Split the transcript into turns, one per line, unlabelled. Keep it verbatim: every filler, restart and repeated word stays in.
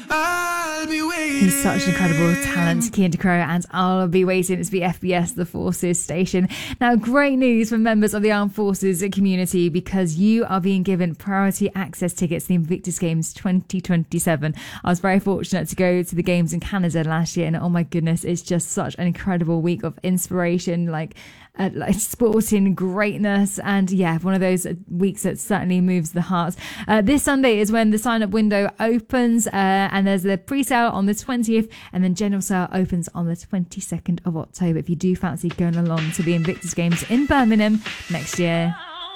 I'll be waiting.
He's such an incredible talent, Cian De Crow, and I'll be waiting. It's the F B S, the Forces station. Now, great news for members of the Armed Forces community, because you are being given priority access tickets to the Invictus Games twenty twenty-seven. I was very fortunate to go to the games in Canada last year, and oh my goodness, it's just such an incredible week of inspiration, like Uh, like sporting greatness, and yeah, one of those weeks that certainly moves the heart. Uh, this Sunday is when the sign-up window opens, uh, and there's the pre-sale on the twentieth, and then general sale opens on the twenty-second of October if you do fancy going along to the Invictus Games in Birmingham next year.